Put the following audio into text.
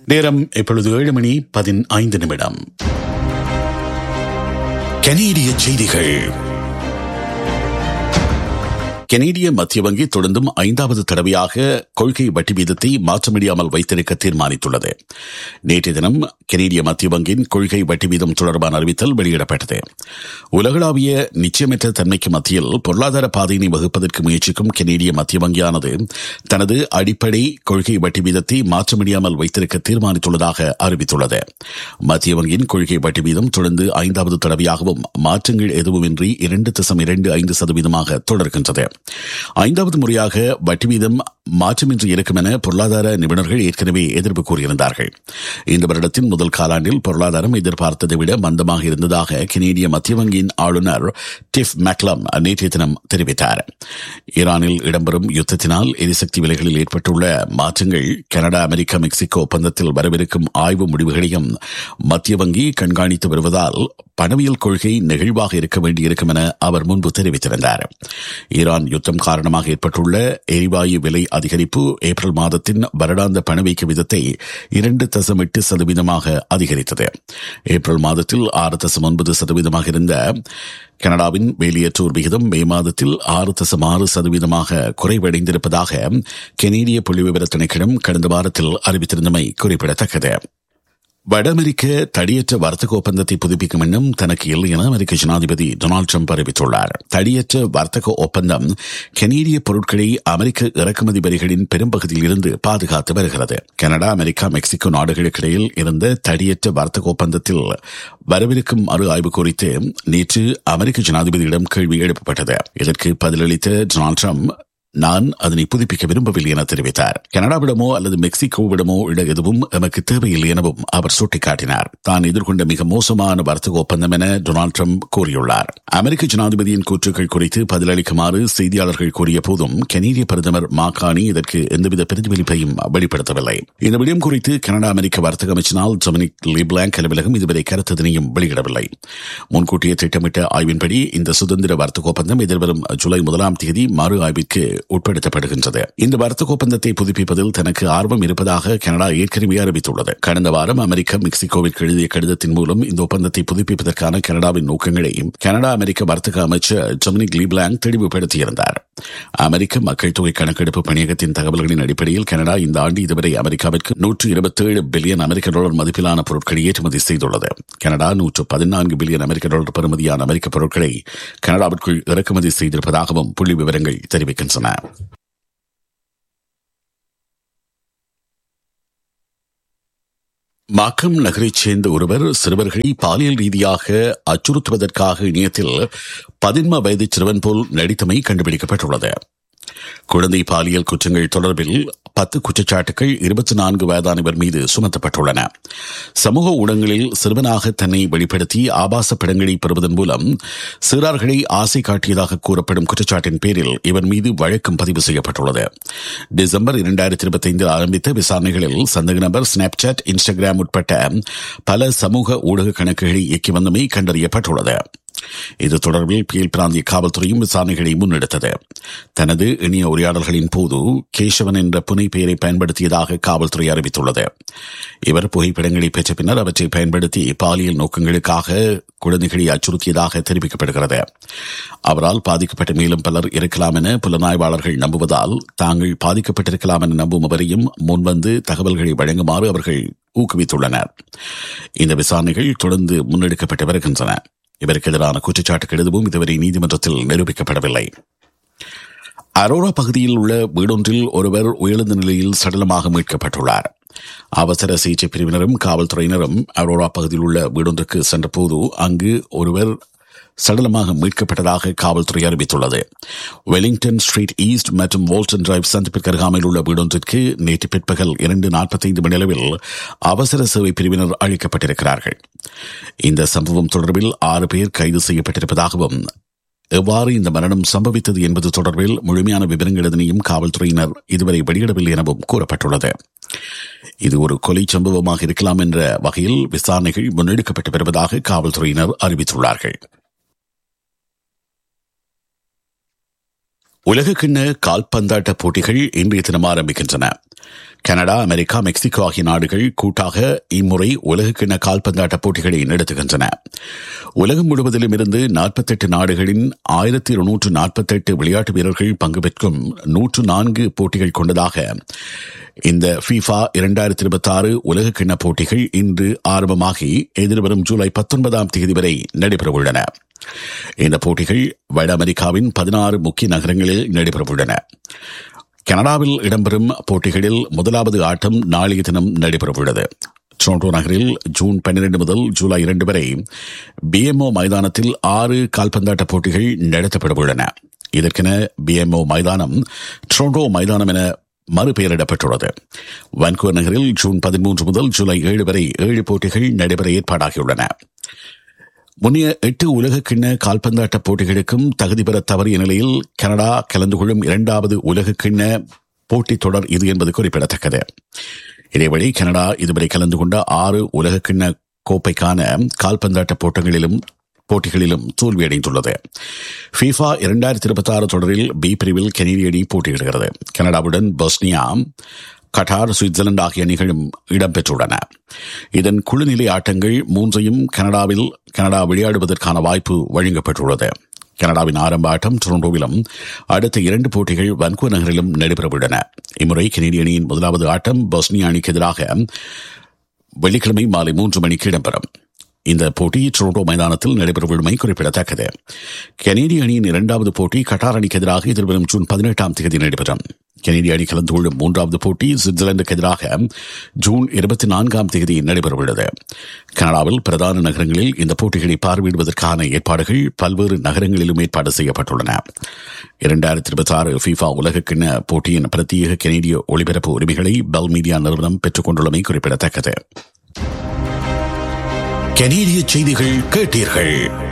நேரம் இப்பொழுது 7:15. கனேடிய செய்திகள். கனேடிய மத்திய வங்கி தொடர்ந்தும் 5வது தடவையாக கொள்கை வட்டி வீதத்தை மாற்ற முடியாமல் வைத்திருக்க தீர்மானித்துள்ளது. நேற்றைய தினம் கனேடிய மத்திய வங்கியின் கொள்கை வட்டி வீதம் தொடர்பான அறிவித்தல் வெளியிடப்பட்டது. உலகளாவிய நிச்சயமற்ற தன்மைக்கு மத்தியில் பொருளாதார பாதையினை வகுப்பதற்கு முயற்சிக்கும் கனேடிய மத்திய வங்கியானது தனது அடிப்படை கொள்கை வட்டி வீதத்தை மாற்ற முடியாமல் வைத்திருக்க தீர்மானித்துள்ளதாக அறிவித்துள்ளது. மத்திய வங்கியின் கொள்கை வட்டி வீதம் தொடர்ந்து 5வது தடவையாகவும் மாற்றங்கள் எதுவுமின்றி 2.25% தொடர்கின்றது. 5வது முறையாக வட்டி வீதம் மாற்றமின்றி இருக்கும் என பொருளாதார நிபுணர்கள் ஏற்கனவே எதிர்ப்பு கூறியிருந்தார்கள். இந்த வருடத்தின் முதல் காலாண்டில் பொருளாதாரம் எதிர்பார்த்ததை விட மந்தமாக இருந்ததாக கனேடிய மத்திய வங்கியின் ஆளுநர் டிஃப் மேக்லம் நேற்றைய தினம் தெரிவித்தார். ஈரானில் இடம்பெறும் யுத்தத்தினால் எரிசக்தி விலைகளில் ஏற்பட்டுள்ள மாற்றங்கள் கனடா, அமெரிக்கா, மெக்சிகோ ஒப்பந்தத்தில் வரவிருக்கும் ஆய்வு முடிவுகளையும் மத்திய வங்கி கண்காணித்து வருவதால் பணவியல் கொள்கை நெகிழ்வாக இருக்க வேண்டியிருக்கும் என அவர் முன்பு தெரிவித்திருந்தார். ஈரான் யுத்தம் காரணமாக ஏற்பட்டுள்ள எரிவாயு விலை அதிகரிப்பு ஏப்ரல் மாதத்தின் வருடாந்த பணவீக்க விதத்தை 2.8% அதிகரித்தது. ஏப்ரல் மாதத்தில் 6.9% இருந்த கனடாவின் வெளியேற்றோர் விகிதம் மே மாதத்தில் 6.6% குறைவடைந்திருப்பதாக கனேடிய புள்ளிவிவர திணைக்களம் கடந்த வாரத்தில் அறிவித்திருந்தமை குறிப்பிடத்தக்கது. வட அமெரிக்க தடியற்ற வர்த்தக ஒப்பந்தத்தை புதுப்பிக்கும் எண்ணம் தனக்கு இல்லை என அமெரிக்க ஜனாதிபதி டொனால்டு ட்ரம்ப் அறிவித்துள்ளார். தடியற்ற வர்த்தக ஒப்பந்தம் கனேடிய பொருட்களை அமெரிக்க இறக்குமதி வரிகளின் பெரும்பகுதியில் இருந்து பாதுகாத்து வருகிறது. கனடா, அமெரிக்கா, மெக்சிகோ நாடுகளுக்கிடையில் இருந்த தடியற்ற வர்த்தக ஒப்பந்தத்தில் வரவிருக்கும் மறு ஆய்வு குறித்து நேற்று அமெரிக்க ஜனாதிபதியிடம் கேள்வி எழுப்பப்பட்டது. இதற்கு பதிலளித்த டொனால்டு ட்ரம்ப், நான் அதனை புதுப்பிக்க விரும்பவில்லை என தெரிவித்தார். கனடாவிடமோ அல்லது மெக்சிகோவிடமோ இட எதுவும் எமக்கு தேவையில்லை எனவும் அவர் சுட்டிக்காட்டினார். தான் எதிர்கொண்ட மிக மோசமான வர்த்தக ஒப்பந்தம் என டொனால்டு ட்ரம்ப் கூறியுள்ளார். அமெரிக்க ஜனாதிபதியின் கூற்றுக்கள் குறித்து பதிலளிக்குமாறு செய்தியாளர்கள் கூறிய போதும் கனேடிய பிரதமர் மாகாணி இதற்கு எந்தவித பிரதிபலிப்பையும் வெளிப்படுத்தவில்லை. இந்த விடயம் குறித்து கனடா அமெரிக்க வர்த்தக அமைச்சனால் டொமினிக் லீப்லாங்க் அலுவலகம் இதுவரை கருத்ததனையும் வெளியிடவில்லை. முன்கூட்டிய திட்டமிட்ட ஆய்வின்படி இந்த சுதந்திர வர்த்தக ஒப்பந்தம் எதிர்வரும் ஜூலை 1 மறு ஆய்விற்கு உட்படுத்தப்படுகின்றது. இந்த வர்த்தக ஒப்பந்தத்தை புதுப்பிப்பதில் தனக்கு ஆர்வம் இருப்பதாக கனடா ஏற்கனவே அறிவித்துள்ளது. கடந்த வாரம் அமெரிக்கா மெக்சிகோவிற்கு எழுதிய கடிதத்தின் மூலம் இந்த ஒப்பந்தத்தை புதுப்பிப்பதற்கான கனடாவின் நோக்கங்களை கனடா அமெரிக்க வர்த்தக அமைச்சர் டொமினிக் லீப்லாங்க் தெளிவுபடுத்தியிருந்தார். அமெரிக்க மக்கள் தொகை கணக்கெடுப்பு பணியகத்தின் தகவல்களின் அடிப்படையில் கனடா இந்த ஆண்டு இதுவரை அமெரிக்காவிற்கு $127 பில்லியன் மதிப்பிலான பொருட்களை ஏற்றுமதி செய்துள்ளது. கனடா $114 பில்லியன் பெறுமதியான அமெரிக்க பொருட்களை கனடாவிற்குள் இறக்குமதி செய்திருப்பதாகவும் புள்ளி விவரங்கள் தெரிவிக்கின்றன. மாக்கம் நகரைச் சேர்ந்த ஒருவர் சிறுவர்களை பாலியல் ரீதியாக அச்சுறுத்துவதற்காக இணையத்தில் 17 வயது சிறுவன் போல் நடித்தமை கண்டுபிடிக்கப்பட்டுள்ளது. குழந்தை பாலியல் குற்றங்கள் தொடர்பில் 10 குற்றச்சாட்டுகள் 24 வயதானவர் மீது சுமத்தப்பட்டுள்ளன. சமூக ஊடகங்களில் சிறுவனாக தன்னை வெளிப்படுத்தி ஆபாச படங்களை பெறுவதன் மூலம் சிறார்களை ஆசை காட்டியதாக கூறப்படும் குற்றச்சாட்டின் பேரில் இவர் மீது வழக்கும் பதிவு செய்யப்பட்டுள்ளது. டிசம்பர் 2025 ஆரம்பித்த விசாரணைகளில் சந்தேக நபர் ஸ்னாப்சாட், இன்ஸ்டாகிராம் உட்பட்ட பல சமூக ஊடக கணக்குகளை இயக்கி வந்தமை கண்டறியப்பட்டுள்ளது. இது தொடர்பில் பியல் பிராந்திய காவல்துறையும் விசாரணைகளை முன்னெடுத்தது. தனது இணைய உரையாடல்களின் போது கேசவன் என்ற புனை பெயரை பயன்படுத்தியதாக காவல்துறை அறிவித்துள்ளது. இவர் புகைப்படங்களை பெற்ற பின்னர் அவற்றை பயன்படுத்தி பாலியல் நோக்கங்களுக்காக குழந்தைகளை அச்சுறுத்தியதாக தெரிவிக்கப்படுகிறது. அவரால் பாதிக்கப்பட்ட மேலும் பலர் இருக்கலாம் என புலனாய்வாளர்கள் நம்புவதால் தாங்கள் பாதிக்கப்பட்டிருக்கலாம் என நம்பும் அவரையும் முன்வந்து தகவல்களை வழங்குமாறு அவர்கள் ஊக்குவித்துள்ளனர். இந்த விசாரணைகள் தொடர்ந்து முன்னெடுக்கப்பட்டு வருகின்றன. இவருக்கு எதிரான குற்றச்சாட்டுகள் எதுவும் இதுவரை நீதிமன்றத்தில் நிரூபிக்கப்படவில்லை. அரோரா பகுதியில் உள்ள வீடொன்றில் ஒருவர் உயிரிழந்த நிலையில் சடலமாக மீட்கப்பட்டுள்ளார். அவசர சிகிச்சை பிரிவினரும் காவல்துறையினரும் அரோரா பகுதியில் உள்ள வீடொன்றுக்கு சென்றபோது அங்கு ஒருவர் சடலமாக மீட்கப்பட்டதாக காவல்துறை அறிவித்துள்ளது. வெலிங்டன் ஸ்ட்ரீட் ஈஸ்ட் மற்றும் வோல்டன் டிரைவ் சந்திப்பிற்கு அருகாமையில் உள்ள வீடொன்றிற்கு நேற்று பிற்பகல் 2:45 மணியளவில் அவசர சேவை பிரிவினர் அழைக்கப்பட்டிருக்கிறார்கள். இந்த சம்பவம் தொடர்பில் 6 பேர் கைது செய்யப்பட்டிருப்பதாகவும் எவ்வாறு இந்த மரணம் சம்பவித்தது என்பது தொடர்பில் முழுமையான விவரங்கள் எதனையும் காவல்துறையினர் இதுவரை வெளியிடவில்லை எனவும் கூறப்பட்டுள்ளது. இது ஒரு கொலை சம்பவமாக இருக்கலாம் என்ற வகையில் விசாரணைகள் முன்னெடுக்கப்பட்டு வருவதாக காவல்துறையினர் அறிவித்துள்ளார்கள். உலகக்கிண்ண கால்பந்தாட்ட போட்டிகள் இன்றைய தினம் ஆரம்பிக்கின்றன. கனடா, அமெரிக்கா, மெக்சிகோ ஆகிய நாடுகள் கூட்டாக இம்முறை உலகக்கிண்ண கால்பந்தாட்ட போட்டிகளை நடத்துகின்றன. உலகம் முழுவதிலும் இருந்து 48 நாடுகளின் 1248 விளையாட்டு வீரர்கள் பங்கு பெற்றும் 104 போட்டிகள் கொண்டதாக இந்த FIFA 2026 உலகக்கிண்ண போட்டிகள் இன்று ஆரம்பமாகி எதிர்வரும் ஜூலை 19ஆம் தேதி வரை நடைபெறவுள்ளன. இந்த போட்டிகள் வட அமெரிக்காவின் 16 முக்கிய நகரங்களில் நடைபெறவுள்ளன. கனடாவில் இடம்பெறும் போட்டிகளில் முதலாவது ஆட்டம் நாளைய தினம் நடைபெறவுள்ளது. டொரண்டோ நகரில் ஜூன் 12 முதல் ஜூலை 2 வரை BMO மைதானத்தில் 6 கால்பந்தாட்ட போட்டிகள் நடத்தப்படவுள்ளன. இதற்கென BMO மைதானம் டொரண்டோ மைதானம் என மறுபெயரிடப்பட்டுள்ளது. வான்கூவர் நகரில் ஜூன் 13 முதல் ஜூலை 7 வரை 7 போட்டிகள் நடைபெற ஏற்பாடாகியுள்ளன. முன்னைய 8 உலகக்கிண்ண கால்பந்தாட்ட போட்டிகளுக்கும் தகுதி பெற தவறிய நிலையில் கனடா கலந்து கொள்ளும் 2வது உலகக்கிண்ண போட்டித் தொடர் இது என்பது குறிப்பிடத்தக்கது. இதேவழி கனடா இதுவரை கலந்து கொண்ட 6 உலகக்கிண்ண கோப்பைக்கான கால்பந்தாட்ட போட்டிகளிலும் தோல்வியடைந்துள்ளது. FIFA 2026 தொடரில் B பிரிவில் கனேடிய அணி போட்டியிடுகிறது. கனடாவுடன் பொஸ்னியா, கட்டார், சுவிட்சர்லாந்து ஆகிய அணிகளும் இடம்பெற்றுள்ளன. இதன் குழுநிலை ஆட்டங்கள் 3ஐயும் கனடா விளையாடுவதற்கான வாய்ப்பு வழங்கப்பட்டுள்ளது. கனடாவின் ஆரம்ப ஆட்டம் டொரண்டோவிலும் அடுத்த 2 போட்டிகள் வான்கூவர் நகரிலும் நடைபெறவுள்ளன. இம்முறை கனேடிய அணியின் முதலாவது ஆட்டம் பொஸ்னியா அணிக்கு எதிராக வெள்ளிக்கிழமை மாலை 3 மணிக்கு இடம்பெறும். இந்த போட்டி டொரண்டோ மைதானத்தில் நடைபெறவுள்ளமை குறிப்பிடத்தக்கது. கனேடிய அணியின் 2வது போட்டி கட்டார் அணிக்கு எதிராக எதிர்வரும் ஜூன் 18ஆம் தேதி நடைபெறும். கனேடிய அணி கலந்து கொள்ளும் 3வது போட்டி சுவிட்சர்லாந்துக்கு எதிராக ஜூன் 24ஆம் தேதி நடைபெறவுள்ளது. கனடாவில் பிரதான நகரங்களில் இந்த போட்டிகளை பார்வையிடுவதற்கான ஏற்பாடுகள் பல்வேறு நகரங்களிலும் ஏற்பாடு செய்யப்பட்டுள்ளன. 2026 FIFA உலகக்கிண்ண போட்டியின் பிரத்யேக கனேடிய ஒளிபரப்பு உரிமைகளை பெல் மீடியா நிறுவனம் பெற்றுக் கொண்டுள்ளமை குறிப்பிடத்தக்கது. கனேடிய செய்திகள் கேட்டீர்கள்.